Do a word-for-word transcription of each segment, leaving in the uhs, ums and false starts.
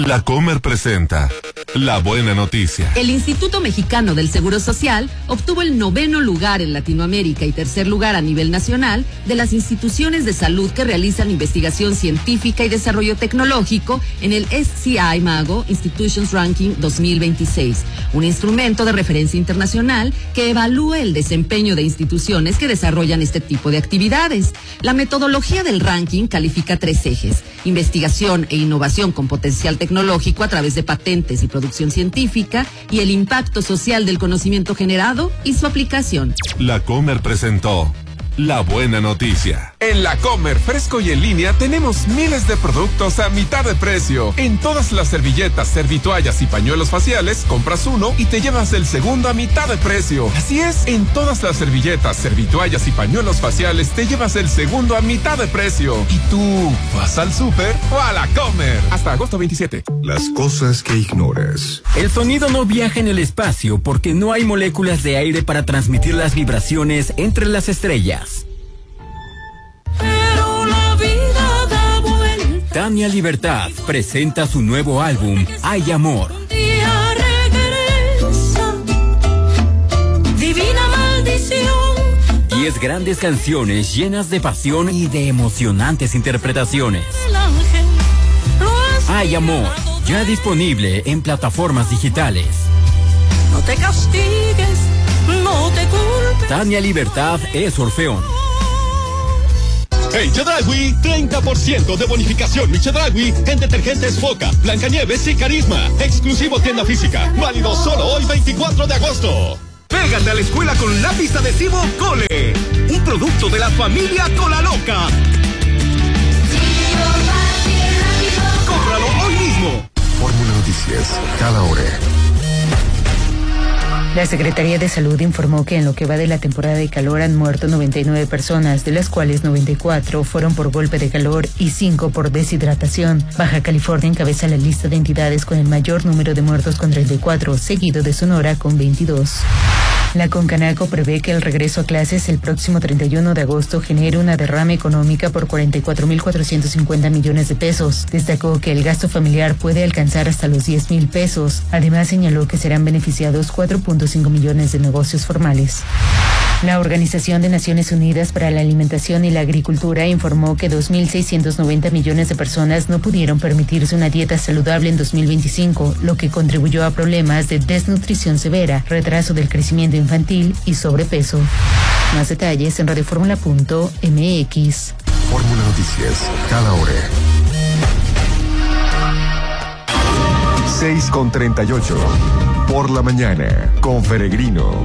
La Comer presenta La Buena Noticia. El Instituto Mexicano del Seguro Social obtuvo el noveno lugar en Latinoamérica y tercer lugar a nivel nacional de las instituciones de salud que realizan investigación científica y desarrollo tecnológico en el S C I Mago Institutions Ranking dos mil veintiséis, un instrumento de referencia internacional que evalúa el desempeño de instituciones que desarrollan este tipo de actividades. La metodología del ranking califica tres ejes: investigación e innovación con potencial tecnológico a través de patentes y producción científica, y el impacto social del conocimiento generado y su aplicación. La Comer presentó La Buena Noticia. En La Comer, fresco y en línea, tenemos miles de productos a mitad de precio. En todas las servilletas, servitoallas y pañuelos faciales, compras uno y te llevas el segundo a mitad de precio. Así es, en todas las servilletas, servitoallas y pañuelos faciales, te llevas el segundo a mitad de precio. ¿Y tú, vas al súper o a La Comer? Hasta agosto veintisiete. Las cosas que ignoras. El sonido no viaja en el espacio porque no hay moléculas de aire para transmitir las vibraciones entre las estrellas. Pero la vida da vuelta. Tania Libertad presenta su nuevo álbum, Hay Amor. Un día regresa. Divina maldición. Diez grandes canciones llenas de pasión y de emocionantes interpretaciones. El ángel lo has Hay Amor, llevado ya disponible en plataformas digitales. No te castigues, no te culpes. Tania Libertad es Orfeón. En Chedraui, treinta por ciento de bonificación mi Chedraui en detergentes Foca, Blancanieves y Carisma. Exclusivo tienda física. Válido solo hoy, veinticuatro de agosto. Pégate a la escuela con lápiz adhesivo Cole. Un producto de la familia Cola Loca. Cómpralo hoy mismo. Fórmula Noticias, cada hora. La Secretaría de Salud informó que en lo que va de la temporada de calor han muerto noventa y nueve personas, de las cuales noventa y cuatro fueron por golpe de calor y cinco por deshidratación. Baja California encabeza la lista de entidades con el mayor número de muertos con treinta y cuatro, seguido de Sonora con veintidós. La Concanaco prevé que el regreso a clases el próximo treinta y uno de agosto genere una derrama económica por cuarenta y cuatro mil cuatrocientos cincuenta millones de pesos. Destacó que el gasto familiar puede alcanzar hasta los diez mil pesos. Además, señaló que serán beneficiados cuatro punto cinco millones de negocios formales. La Organización de Naciones Unidas para la Alimentación y la Agricultura informó que dos mil seiscientos noventa millones de personas no pudieron permitirse una dieta saludable en dos mil veinticinco, lo que contribuyó a problemas de desnutrición severa, retraso del crecimiento infantil y sobrepeso. Más detalles en radioformula punto m x. Fórmula Noticias, cada hora. seis con treinta y ocho. Por la mañana, con Peregrino.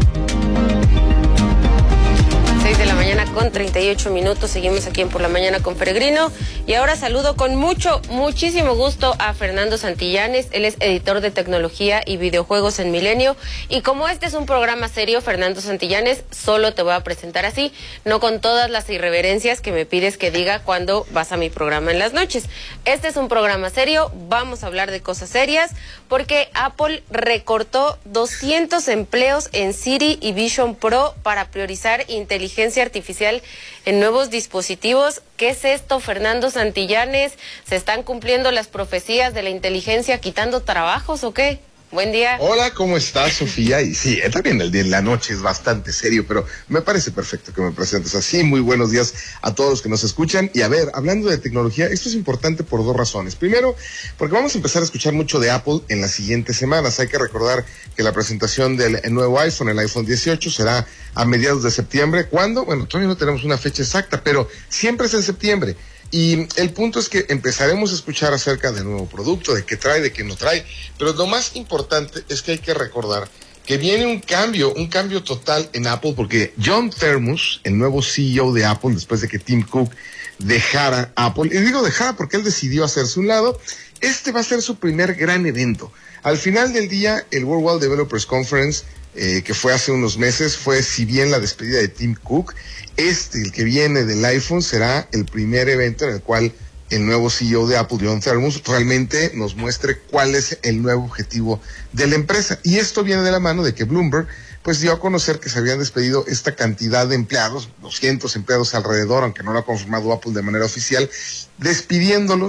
seis de la mañana con treinta y ocho minutos, seguimos aquí en Por la Mañana con Peregrino, y ahora saludo con mucho, muchísimo gusto a Fernando Santillanes. Él es editor de tecnología y videojuegos en Milenio, y como este es un programa serio, Fernando Santillanes, solo te voy a presentar así, no con todas las irreverencias que me pides que diga cuando vas a mi programa en las noches. Este es un programa serio, vamos a hablar de cosas serias, porque Apple recortó doscientos empleos en Siri y Vision Pro para priorizar inteligencia artificial en nuevos dispositivos. ¿Qué es esto, Fernando Santillanes? ¿Se están cumpliendo las profecías de la inteligencia quitando trabajos o qué? Buen día. Hola, ¿cómo estás, Sofía? Y sí, también el día en la noche es bastante serio, pero me parece perfecto que me presentes así. Muy buenos días a todos los que nos escuchan. Y a ver, hablando de tecnología, esto es importante por dos razones. Primero, porque vamos a empezar a escuchar mucho de Apple en las siguientes semanas. Hay que recordar que la presentación del nuevo iPhone, el iPhone dieciocho, será a mediados de septiembre. ¿Cuándo? Bueno, todavía no tenemos una fecha exacta, pero siempre es en septiembre. Y el punto es que empezaremos a escuchar acerca del nuevo producto, de qué trae, de qué no trae, pero lo más importante es que hay que recordar que viene un cambio, un cambio total en Apple, porque John Termus, el nuevo C E O de Apple, después de que Tim Cook dejara Apple, y digo dejara porque él decidió hacerse un lado, este va a ser su primer gran evento. Al final del día, el Worldwide Developers Conference, eh, que fue hace unos meses, fue, si bien la despedida de Tim Cook, este, el que viene del iPhone, será el primer evento en el cual el nuevo C E O de Apple, John Termus, realmente nos muestre cuál es el nuevo objetivo de la empresa. Y esto viene de la mano de que Bloomberg pues dio a conocer que se habían despedido esta cantidad de empleados, doscientos empleados alrededor, aunque no lo ha confirmado Apple de manera oficial, despidiéndolos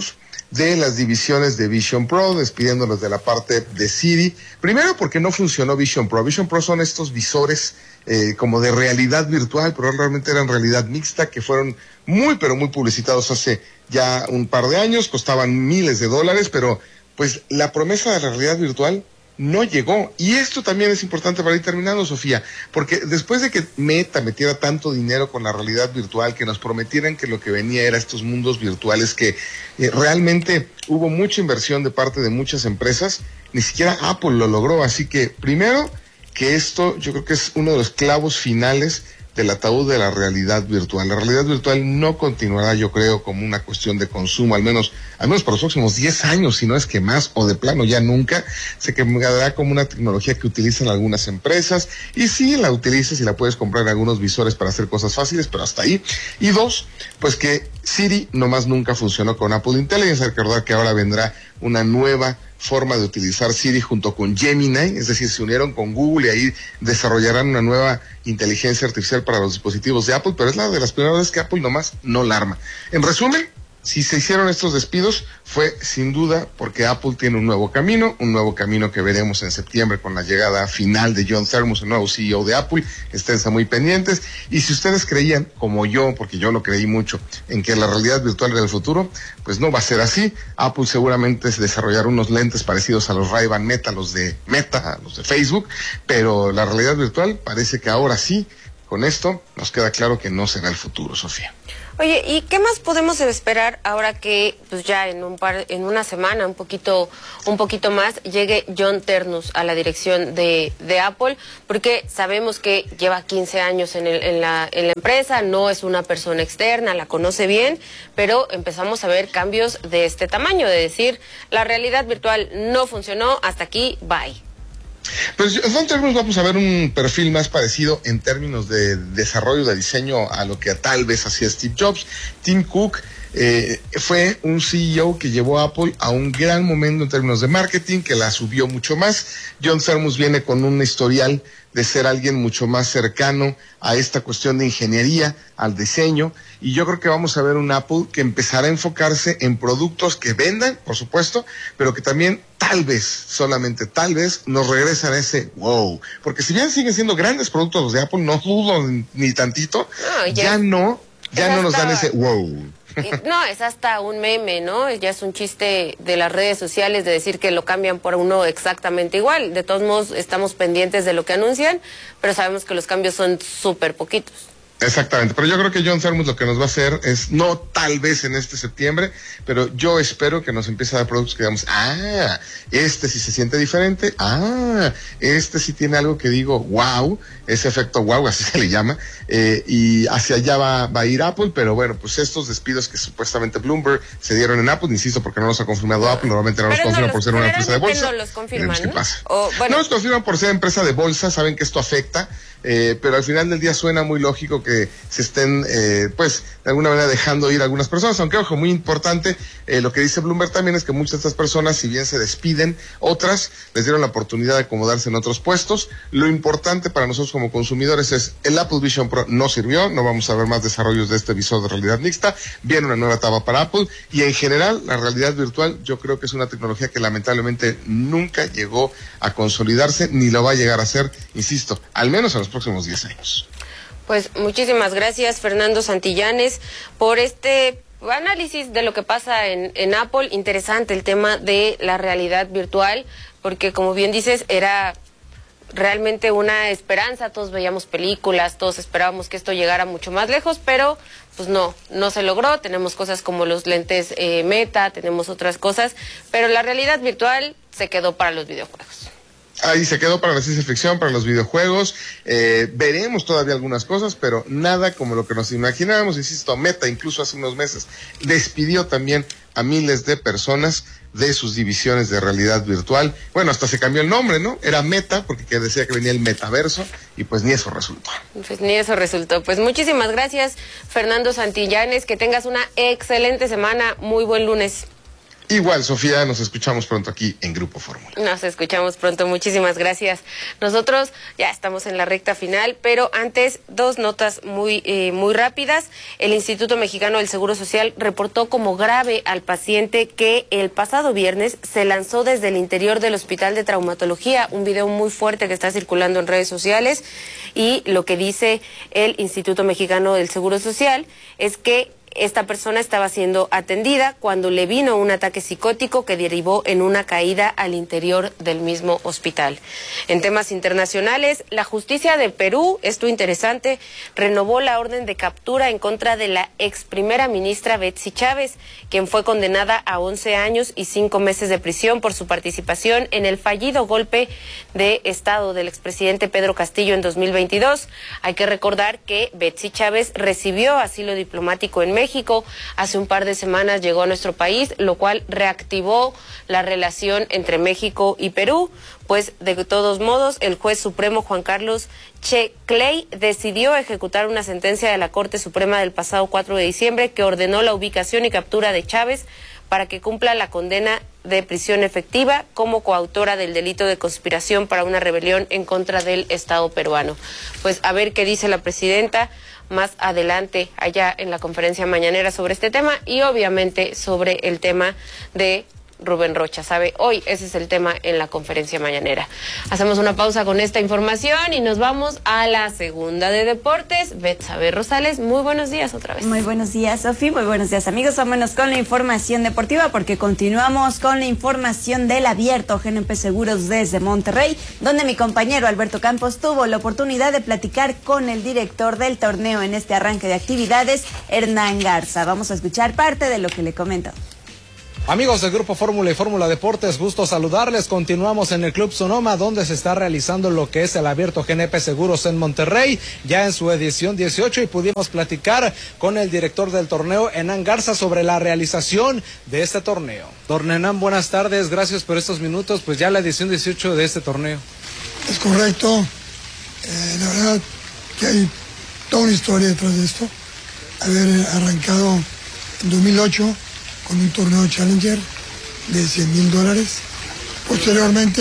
de las divisiones de Vision Pro, despidiéndolos de la parte de Siri. Primero porque no funcionó Vision Pro. Vision Pro son estos visores eh, como de realidad virtual, pero realmente eran realidad mixta, que fueron muy, pero muy publicitados hace ya un par de años, costaban miles de dólares, pero pues la promesa de la realidad virtual no llegó. Y esto también es importante para ir terminando, Sofía, porque después de que Meta metiera tanto dinero con la realidad virtual, que nos prometieran que lo que venía era estos mundos virtuales, que eh, realmente hubo mucha inversión de parte de muchas empresas, ni siquiera Apple lo logró. Así que primero que esto yo creo que es uno de los clavos finales del ataúd de la realidad virtual. La realidad virtual no continuará, yo creo, como una cuestión de consumo, al menos, al menos por los próximos diez años, si no es que más, o de plano ya nunca. Se quedará como una tecnología que utilizan algunas empresas, y sí la utilizas y la puedes comprar en algunos visores para hacer cosas fáciles, pero hasta ahí. Y dos, pues que Siri nomás nunca funcionó con Apple Intelligence. Hay que recordar que ahora vendrá una nueva forma de utilizar Siri junto con Gemini, es decir, se unieron con Google y ahí desarrollarán una nueva inteligencia artificial para los dispositivos de Apple, pero es la de las primeras veces que Apple nomás no la arma. En resumen, si se hicieron estos despidos fue sin duda porque Apple tiene un nuevo camino, un nuevo camino que veremos en septiembre con la llegada final de John Thermus, el nuevo C E O de Apple. Estén muy pendientes. Y si ustedes creían, como yo, porque yo lo creí mucho, en que la realidad virtual era el futuro, pues no va a ser así. Apple seguramente se desarrollará unos lentes parecidos a los Ray-Ban Meta, los de Meta, a los de Facebook, pero la realidad virtual parece que ahora sí, con esto nos queda claro que no será el futuro, Sofía. Oye, ¿y qué más podemos esperar ahora que pues ya en un par, en una semana, un poquito, un poquito más, llegue John Ternus a la dirección de, de Apple? Porque sabemos que lleva quince años en, el, en, la, en la empresa, no es una persona externa, la conoce bien, pero empezamos a ver cambios de este tamaño, de decir, la realidad virtual no funcionó, hasta aquí, bye. Pues John Ternus vamos a ver un perfil más parecido en términos de desarrollo de diseño a lo que tal vez hacía Steve Jobs. Tim Cook eh, fue un C E O que llevó a Apple a un gran momento en términos de marketing, que la subió mucho más. John Ternus viene con un historial de ser alguien mucho más cercano a esta cuestión de ingeniería, al diseño, y yo creo que vamos a ver un Apple que empezará a enfocarse en productos que vendan, por supuesto, pero que también tal vez, solamente tal vez, nos regresan a ese wow, porque si bien siguen siendo grandes productos los de Apple, no dudo ni tantito, no, ya, ya no, ya no nos dan ese wow. No, es hasta un meme, ¿no? Ya es un chiste de las redes sociales de decir que lo cambian por uno exactamente igual. De todos modos, estamos pendientes de lo que anuncian, pero sabemos que los cambios son súper poquitos. Exactamente, pero yo creo que John Thermus lo que nos va a hacer es, no tal vez en este septiembre, pero yo espero que nos empiece a dar productos que digamos, ah, este sí se siente diferente, ah, este sí tiene algo que digo, wow, ese efecto wow, así se le llama, eh, y hacia allá va, va a ir Apple, pero bueno, pues estos despidos que supuestamente Bloomberg se dieron en Apple, insisto, porque no los ha confirmado no. Apple, normalmente no los confirman no por ser una empresa de bolsa. No los confirman, ¿qué pasa? O, bueno. No los confirman por ser empresa de bolsa, saben que esto afecta, eh, pero al final del día suena muy lógico que que se estén, eh, pues, de alguna manera dejando ir a algunas personas, aunque, ojo, muy importante, eh, lo que dice Bloomberg también es que muchas de estas personas, si bien se despiden, otras les dieron la oportunidad de acomodarse en otros puestos. Lo importante para nosotros como consumidores es, el Apple Vision Pro no sirvió, no vamos a ver más desarrollos de este visor de realidad mixta, viene una nueva etapa para Apple, y en general, la realidad virtual, yo creo que es una tecnología que lamentablemente nunca llegó a consolidarse, ni lo va a llegar a hacer, insisto, al menos en los próximos diez años. Pues muchísimas gracias, Fernando Santillanes, por este análisis de lo que pasa en, en Apple. Interesante el tema de la realidad virtual, porque como bien dices, era realmente una esperanza. Todos veíamos películas, todos esperábamos que esto llegara mucho más lejos, pero pues no, no se logró. Tenemos cosas como los lentes eh, Meta, tenemos otras cosas, pero la realidad virtual se quedó para los videojuegos. Ahí se quedó para la ciencia ficción, para los videojuegos. Eh, veremos todavía algunas cosas, pero nada como lo que nos imaginábamos. Insisto, Meta incluso hace unos meses despidió también a miles de personas de sus divisiones de realidad virtual. Bueno, hasta se cambió el nombre, ¿no? Era Meta, porque decía que venía el metaverso, y pues ni eso resultó. Pues ni eso resultó. Pues muchísimas gracias, Fernando Santillanes. Que tengas una excelente semana. Muy buen lunes. Igual, Sofía, nos escuchamos pronto aquí en Grupo Fórmula. Nos escuchamos pronto, muchísimas gracias. Nosotros ya estamos en la recta final, pero antes, dos notas muy, eh, muy rápidas. El Instituto Mexicano del Seguro Social reportó como grave al paciente que el pasado viernes se lanzó desde el interior del Hospital de Traumatología, un video muy fuerte que está circulando en redes sociales, y lo que dice el Instituto Mexicano del Seguro Social es que esta persona estaba siendo atendida cuando le vino un ataque psicótico que derivó en una caída al interior del mismo hospital. En temas internacionales, la justicia de Perú, esto interesante, renovó la orden de captura en contra de la ex primera ministra Betsy Chávez, quien fue condenada a once años y cinco meses de prisión por su participación en el fallido golpe de Estado del expresidente Pedro Castillo en dos mil veintidós. Hay que recordar que Betsy Chávez recibió asilo diplomático en México. México. Hace un par de semanas llegó a nuestro país, lo cual reactivó la relación entre México y Perú. Pues de todos modos, el juez supremo Juan Carlos Che Clay decidió ejecutar una sentencia de la Corte Suprema del pasado cuatro de diciembre que ordenó la ubicación y captura de Chávez para que cumpla la condena de prisión efectiva como coautora del delito de conspiración para una rebelión en contra del Estado peruano. Pues a ver qué dice la presidenta más adelante allá en la conferencia mañanera sobre este tema y obviamente sobre el tema de Rubén Rocha, ¿sabe? Hoy ese es el tema en la conferencia mañanera. Hacemos una pausa con esta información y nos vamos a la segunda de deportes. Betsabe Rosales, muy buenos días otra vez. Muy buenos días, Sofi, muy buenos días, amigos. Vámonos con la información deportiva porque continuamos con la información del Abierto G N P Seguros desde Monterrey, donde mi compañero Alberto Campos tuvo la oportunidad de platicar con el director del torneo en este arranque de actividades, Hernán Garza. Vamos a escuchar parte de lo que le comentó. Amigos del Grupo Fórmula y Fórmula Deportes, gusto saludarles. Continuamos en el Club Sonoma, donde se está realizando lo que es el Abierto G N P Seguros en Monterrey, ya en su edición dieciocho, y pudimos platicar con el director del torneo, Hernán Garza, sobre la realización de este torneo. Don Hernán, buenas tardes, gracias por estos minutos, pues ya la edición dieciocho de este torneo. Es correcto, eh, la verdad que hay toda una historia detrás de esto. Haber arrancado en dos mil ocho con un torneo Challenger de cien mil dólares. Posteriormente,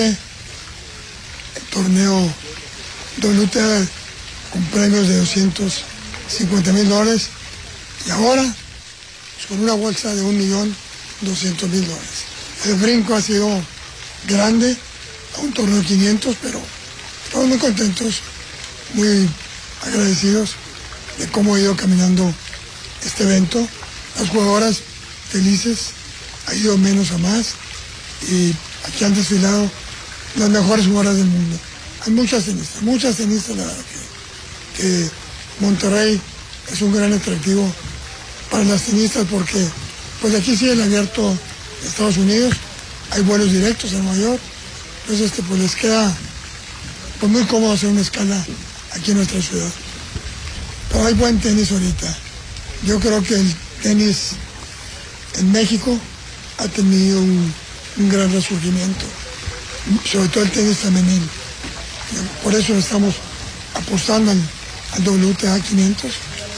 el torneo W T A con premios de doscientos cincuenta mil dólares. Y ahora, pues, con una bolsa de un millón doscientos mil dólares. El brinco ha sido grande a un torneo de quinientos, pero estamos muy contentos, muy agradecidos de cómo ha ido caminando este evento. Las jugadoras felices, ha ido menos a más y aquí han desfilado las mejores jugadoras del mundo. Hay muchas tenistas, muchas tenistas, la verdad que, que Monterrey es un gran atractivo para las tenistas porque pues aquí sí el Abierto de Estados Unidos, hay vuelos directos a Nueva York, entonces este, pues les queda pues muy cómodo hacer una escala aquí en nuestra ciudad. Pero hay buen tenis ahorita. Yo creo que el tenis en México ha tenido un, un gran resurgimiento, sobre todo el tenis femenino. Por eso estamos apostando al, al W T A quinientos.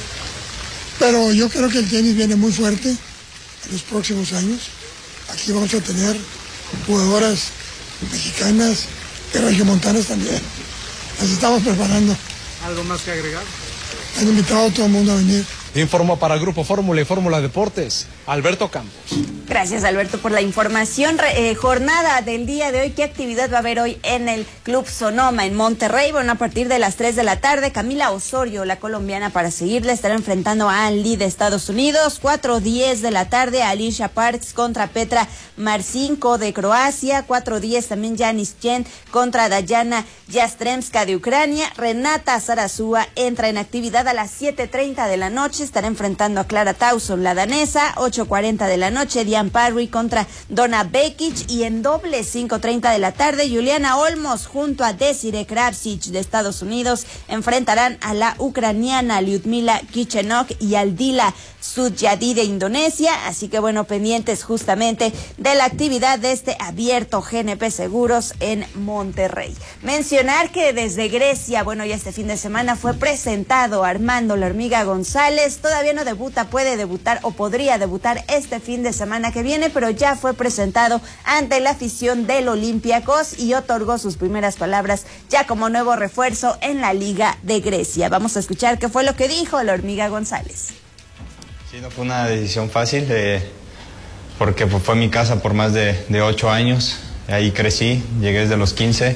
Pero yo creo que el tenis viene muy fuerte en los próximos años. Aquí vamos a tener jugadoras mexicanas y regiomontanas también. Las estamos preparando. ¿Algo más que agregar? Han invitado a todo el mundo a venir. Informó para Grupo Fórmula y Fórmula Deportes, Alberto Campos. Gracias, Alberto, por la información. Eh, jornada del día de hoy. ¿Qué actividad va a haber hoy en el Club Sonoma en Monterrey? Bueno, a partir de las tres de la tarde, Camila Osorio, la colombiana, para seguirle, estará enfrentando a Ann Lee de Estados Unidos. cuatro diez de la tarde, Alicia Parks contra Petra Marcinko de Croacia. cuatro diez también Janis Chen contra Dayana Yastremska de Ucrania. Renata Zarazúa entra en actividad a las siete treinta de la noche. Estará enfrentando a Clara Tauson, la danesa. ocho cuarenta de la noche, Diane Parry contra Donna Bekic. Y en doble, cinco treinta de la tarde, Juliana Olmos junto a Desiree Kravcic de Estados Unidos enfrentarán a la ucraniana Lyudmila Kichenok y Aldila Sudyadi de Indonesia. Así que bueno, pendientes justamente de la actividad de este Abierto G N P Seguros en Monterrey. Mencionar que desde Grecia, bueno, ya este fin de semana fue presentado Armando La Hormiga González. Todavía no debuta, puede debutar o podría debutar debutar este fin de semana que viene, pero ya fue presentado ante la afición del Olympiacos y otorgó sus primeras palabras ya como nuevo refuerzo en la Liga de Grecia. Vamos a escuchar qué fue lo que dijo la Hormiga González. Sí, no fue una decisión fácil, eh, porque pues, fue mi casa por más de, de ocho años, ahí crecí, llegué desde los quince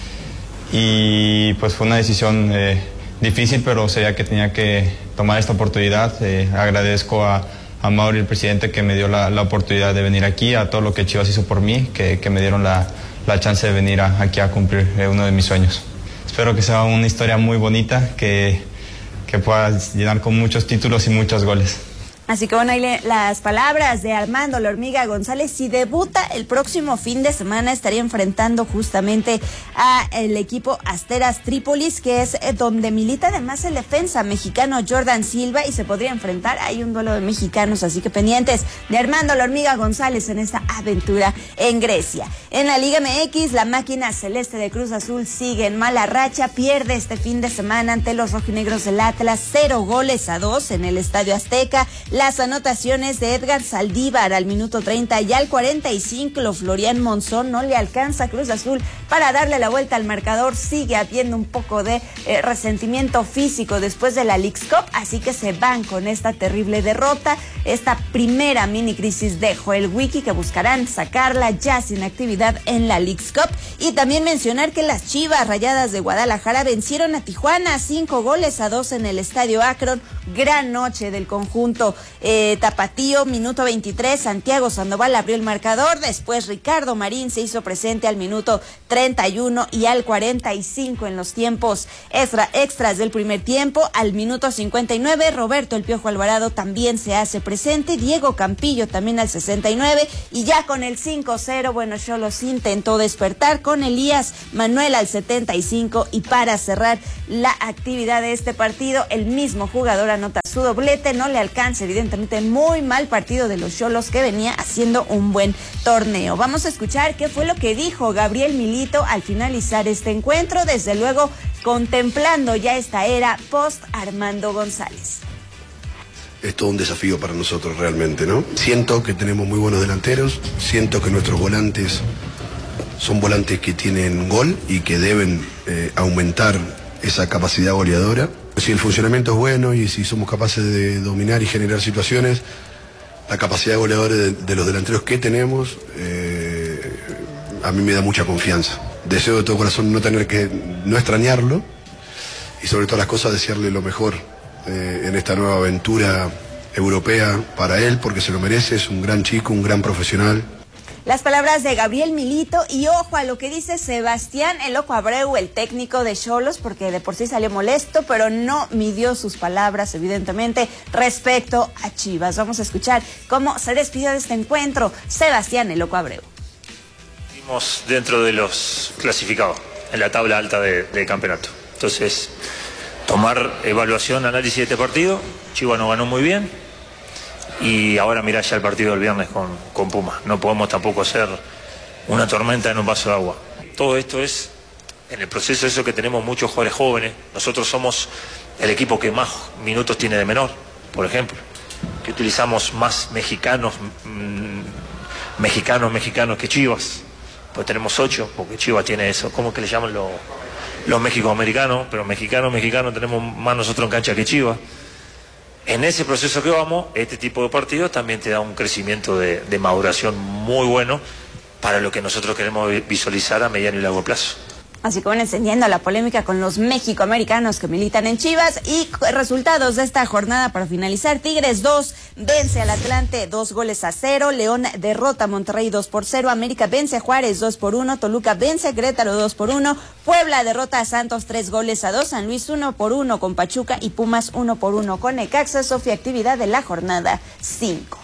y pues fue una decisión eh, difícil, pero sabía que tenía que tomar esta oportunidad. Eh, agradezco a, a Mauri, el presidente, que me dio la, la oportunidad de venir aquí, a todo lo que Chivas hizo por mí, que, que me dieron la, la chance de venir a, aquí a cumplir eh, uno de mis sueños. Espero que sea una historia muy bonita, que, que pueda llenar con muchos títulos y muchos goles. Así que bueno, ahí le, las palabras de Armando La Hormiga González. Si debuta el próximo fin de semana, estaría enfrentando justamente a el equipo Asteras Trípolis, que es eh, donde milita además el defensa mexicano Jordan Silva, y se podría enfrentar. Hay un duelo de mexicanos, así que pendientes de Armando La Hormiga González en esta aventura en Grecia. En la Liga M X, la máquina celeste de Cruz Azul sigue en mala racha, pierde este fin de semana ante los rojinegros del Atlas, cero goles a dos en el Estadio Azteca. Las anotaciones de Edgar Saldívar al minuto treinta y al cuarenta y cinco, Florian Monzón no le alcanza a Cruz Azul para darle la vuelta al marcador. Sigue habiendo un poco de eh, resentimiento físico después de la Leagues Cup, así que se van con esta terrible derrota, esta primera mini crisis de Joel Wiki, que buscarán sacarla ya sin actividad en la Leagues Cup. Y también mencionar que las Chivas Rayadas de Guadalajara vencieron a Tijuana cinco goles a dos en el Estadio Akron. Gran noche del conjunto Eh, tapatío. Minuto veintitrés, Santiago Sandoval abrió el marcador, después Ricardo Marín se hizo presente al minuto treinta y uno y al cuarenta y cinco en los tiempos extra, extras del primer tiempo. Al minuto cincuenta y nueve, Roberto El Piojo Alvarado también se hace presente, Diego Campillo también al sesenta y nueve, y ya con el cinco cero, bueno, Xolos intentó despertar con Elías Manuel al setenta y cinco, y para cerrar la actividad de este partido, el mismo jugador anota su doblete, no le alcanza evidentemente muy mal partido de los Xolos, que venía haciendo un buen torneo. Vamos a escuchar qué fue lo que dijo Gabriel Milito al finalizar este encuentro, desde luego contemplando ya esta era post Armando González. Es todo un desafío para nosotros realmente, ¿no? Siento que tenemos muy buenos delanteros, siento que nuestros volantes son volantes que tienen gol y que deben eh, aumentar esa capacidad goleadora. Si el funcionamiento es bueno y si somos capaces de dominar y generar situaciones, la capacidad goleadora de, de los delanteros que tenemos, eh, a mí me da mucha confianza. Deseo de todo corazón no tener que, no extrañarlo, y sobre todas las cosas desearle lo mejor eh, en esta nueva aventura europea para él, porque se lo merece, es un gran chico, un gran profesional. Las palabras de Gabriel Milito, y ojo a lo que dice Sebastián El Ojo Abreu, el técnico de Xolos, porque de por sí salió molesto, pero no midió sus palabras, evidentemente, respecto a Chivas. Vamos a escuchar cómo se despidió de este encuentro Sebastián El Ojo Abreu. Estamos dentro de los clasificados en la tabla alta de, de campeonato. Entonces, tomar evaluación, análisis de este partido. Chivas no ganó muy bien. Y ahora mirá ya el partido del viernes con, con Puma. No podemos tampoco hacer una tormenta en un vaso de agua. Todo esto es, en el proceso eso que tenemos muchos jugadores jóvenes. Nosotros somos el equipo que más minutos tiene de menor, por ejemplo. Que utilizamos más mexicanos, mmm, mexicanos, mexicanos que Chivas. Pues tenemos ocho, porque Chivas tiene eso. ¿Cómo que le llaman los, los mexicoamericanos? Pero mexicanos, mexicanos tenemos más nosotros en cancha que Chivas. En ese proceso que vamos, este tipo de partidos también te da un crecimiento de, de maduración muy bueno para lo que nosotros queremos visualizar a mediano y largo plazo. Así que van encendiendo la polémica con los mexicoamericanos que militan en Chivas. Y resultados de esta jornada para finalizar: Tigres dos, vence al Atlante dos goles a cero. León derrota a Monterrey dos por cero. América vence a Juárez dos por uno. Toluca vence a Querétaro dos por uno. Puebla derrota a Santos tres goles a dos. San Luis uno por uno con Pachuca, y Pumas uno por uno con Necaxa. Sofía, actividad de la jornada cinco.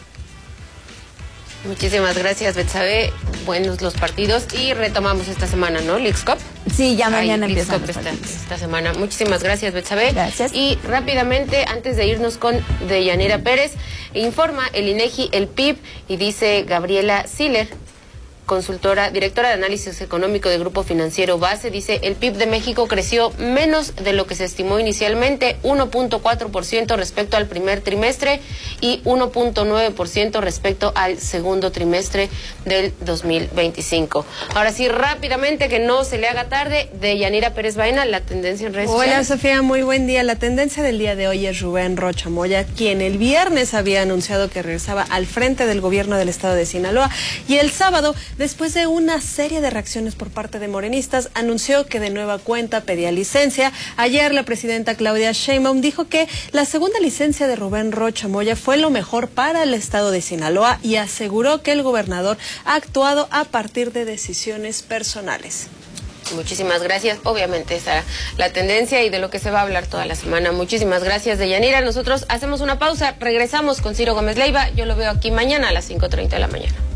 Muchísimas gracias, Betsabe. Buenos los partidos, y retomamos esta semana, ¿no? Leagues Cup. Sí, ya mañana Ay, empieza esta, esta semana. Muchísimas gracias, Betsabe. Gracias. Y rápidamente, antes de irnos con Deyanira Pérez, informa el INEGI, el P I B, y dice Gabriela Siller: consultora, directora de análisis económico de Grupo Financiero Base, dice el P I B de México creció menos de lo que se estimó inicialmente, uno punto cuatro por ciento respecto al primer trimestre y uno punto nueve por ciento respecto al segundo trimestre del dos mil veinticinco. Ahora sí, rápidamente, que no se le haga tarde, de Yanira Pérez Baena, la tendencia en redes Hola, sociales. Hola Sofía, muy buen día. La tendencia del día de hoy es Rubén Rocha Moya, quien el viernes había anunciado que regresaba al frente del gobierno del estado de Sinaloa, y el sábado, después de una serie de reacciones por parte de morenistas, anunció que de nueva cuenta pedía licencia. Ayer la presidenta Claudia Sheinbaum dijo que la segunda licencia de Rubén Rocha Moya fue lo mejor para el estado de Sinaloa y aseguró que el gobernador ha actuado a partir de decisiones personales. Muchísimas gracias. Obviamente esa la tendencia y de lo que se va a hablar toda la semana. Muchísimas gracias, Deyanira. Nosotros hacemos una pausa, regresamos con Ciro Gómez Leiva. Yo lo veo aquí mañana a las cinco treinta de la mañana.